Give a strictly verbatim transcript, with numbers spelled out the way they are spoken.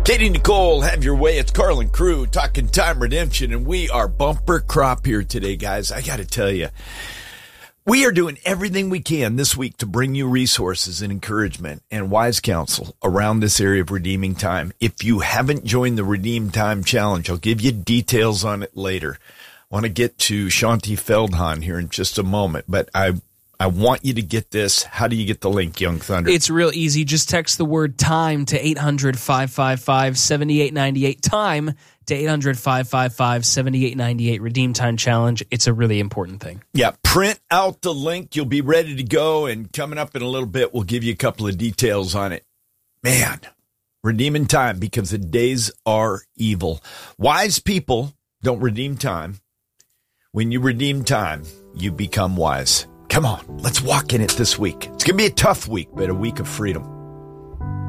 Katie Nicole, have your way. It's Carlin Crew talking time redemption, and we are bumper crop here today, guys. I got to tell you, we are doing everything we can this week to bring you resources and encouragement and wise counsel around this area of redeeming time. If you haven't joined the Redeem Time Challenge, I'll give you details on it later. I want to get to Shaunti Feldhahn here in just a moment, but I I want you to get this. How do you get the link, Young Thunder? It's real easy. Just text the word time to eight hundred, five five five, seven eight nine eight. Time to eight hundred, five five five, seven eight nine eight. Redeem Time Challenge. It's a really important thing. Yeah, print out the link. You'll be ready to go. And coming up in a little bit, we'll give you a couple of details on it. Man, redeeming time because the days are evil. Wise people don't redeem time. When you redeem time, you become wise. Come on, let's walk in it this week. It's going to be a tough week, but a week of freedom.